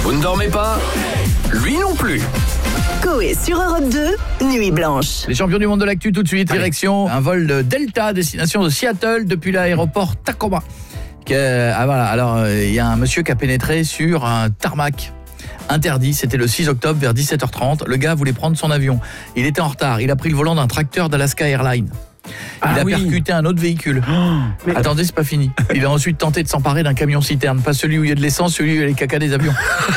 Vous ne dormez pas? Lui non plus. Coé sur Europe 2, Nuit Blanche. Les champions du monde de l'actu tout de suite, direction un vol de Delta, destination de Seattle depuis l'aéroport Tacoma. Voilà, alors il y a un monsieur qui a pénétré sur un tarmac interdit, c'était le 6 octobre vers 17h30. Le gars voulait prendre son avion. Il était en retard, il a pris le volant d'un tracteur d'Alaska Airlines. Il a percuté un autre véhicule. Attendez, c'est pas fini. Il a ensuite tenté de s'emparer d'un camion-citerne. Pas celui où il y a de l'essence, celui où il y a les caca des avions.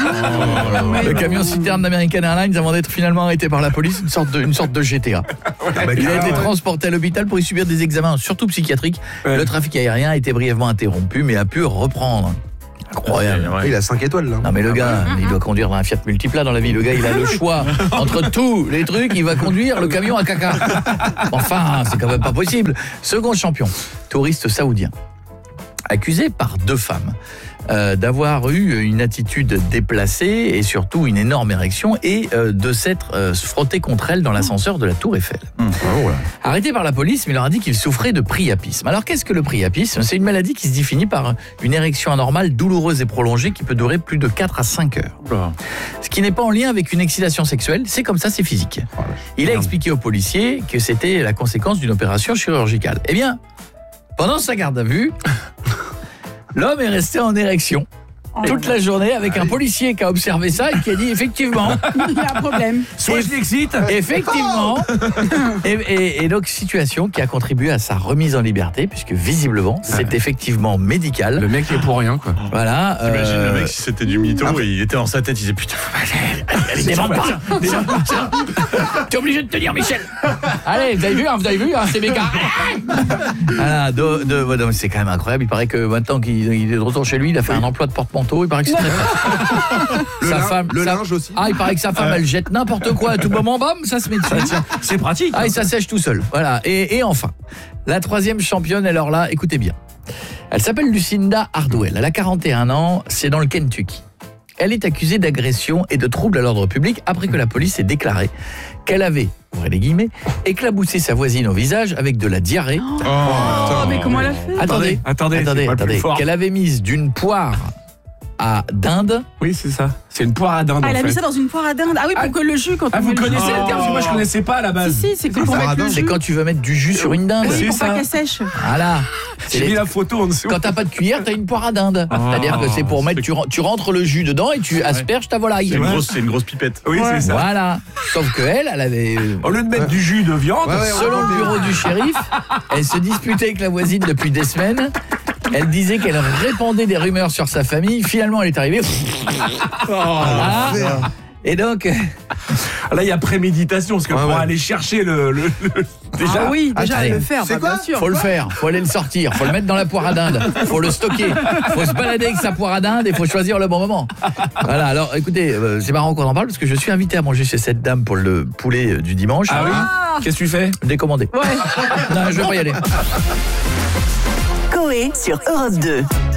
Le camion-citerne d'American Airlines, avant d'être finalement arrêté par la police, une sorte de GTA. Il a été transporté à l'hôpital pour y subir des examens, surtout psychiatriques. Le trafic aérien a été brièvement interrompu, mais a pu reprendre. Incroyable. Il a 5 étoiles là. Non mais le gars, il doit conduire un Fiat Multipla dans la vie. Le gars, il a le choix entre tous les trucs, il va conduire le camion à caca. Enfin, c'est quand même pas possible. Second champion, touriste saoudien, accusé par 2 femmes d'avoir eu une attitude déplacée et surtout une énorme érection et de s'être frotté contre elle dans l'ascenseur de la Tour Eiffel. Arrêté par la police, mais il leur a dit qu'il souffrait de priapisme. Alors qu'est-ce que le priapisme? C'est une maladie qui se définit par une érection anormale douloureuse et prolongée qui peut durer plus de 4 à 5 heures. Ce qui n'est pas en lien avec une excitation sexuelle, c'est comme ça, c'est physique. Il a expliqué aux policiers que c'était la conséquence d'une opération chirurgicale. Eh bien, pendant sa garde à vue, l'homme est resté en érection toute la journée avec un policier qui a observé ça et qui a dit effectivement il y a un problème. Soit je l'excite. Effectivement. et donc situation qui a contribué à sa remise en liberté puisque visiblement c'est effectivement médical. Le mec est pour rien quoi. Voilà. T'imagines le mec si c'était du mytho et il était dans sa tête, il disait putain, allez dévente pas. T'es obligé de tenir Michel. Allez, vous avez vu c'est méga. Voilà, c'est quand même incroyable. Il paraît que maintenant qu'il est de retour chez lui, il a fait un emploi de porte-manteau. Il paraît que c'est très pratique. Le linge aussi. Ah, il paraît que sa femme elle jette n'importe quoi à tout moment, bam, ça se met dessus. c'est pratique. Ah, et ça sèche tout seul. Voilà. Et enfin, la 3e championne, alors là, écoutez bien. Elle s'appelle Lucinda Hardwell. Elle a 41 ans, c'est dans le Kentucky. Elle est accusée d'agression et de troubles à l'ordre public après que la police ait déclaré qu'elle avait, ouvrez les guillemets, éclaboussé sa voisine au visage avec de la diarrhée. Mais comment elle a fait? Attendez. Qu'elle avait mise d'une poire à dinde. Oui, c'est ça. C'est une poire à dinde. Elle a mis ça dans une poire à dinde. Ah oui, pour que le jus, quand on vous met connaissez le jus. le terme? Parce que moi je connaissais pas à la base. Si, c'est pour mettre le jus. C'est quand tu veux mettre du jus sur une dinde. Oui, pour pas qu'elle sèche. Voilà. J'ai mis la photo en dessous. Quand t'as pas de cuillère, t'as une poire à dinde. C'est-à-dire que c'est pour mettre, tu rentres le jus dedans et tu asperges ta volaille. C'est une grosse pipette. Oui, c'est ça. Voilà. Sauf que elle avait... Au lieu de mettre du jus de viande, selon le bureau du shérif, elle se disputait avec la voisine depuis des semaines. Elle disait qu'elle répandait des rumeurs sur sa famille. Finalement, elle est arrivée. Voilà. Et donc... Là, il y a préméditation, parce que pour aller chercher le déjà, oui, déjà le faire, c'est quoi? Bien sûr. Faut le faire, faut aller le sortir, faut le mettre dans la poire à dinde, faut le stocker, faut se balader avec sa poire à dinde et faut choisir le bon moment. Voilà, alors écoutez, c'est marrant qu'on en parle parce que je suis invité à manger chez cette dame pour le poulet du dimanche. Ah oui? Qu'est-ce que tu fais? Décommandé. Ouais. Non, je vais pas y aller. Coé sur Europe 2.